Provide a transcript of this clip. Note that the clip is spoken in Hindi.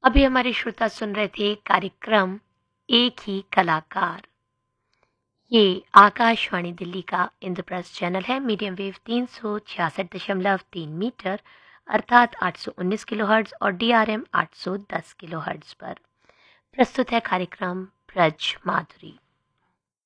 अभी हमारे श्रोता सुन रहे थे कार्यक्रम एक ही कलाकार। ये आकाशवाणी दिल्ली का इंद्रप्रस्थ चैनल है। मीडियम वेव 366.3 मीटर अर्थात 819 किलोहर्ट्ज और DRM 810 किलोहर्ट्ज पर प्रस्तुत है कार्यक्रम ब्रज माधुरी।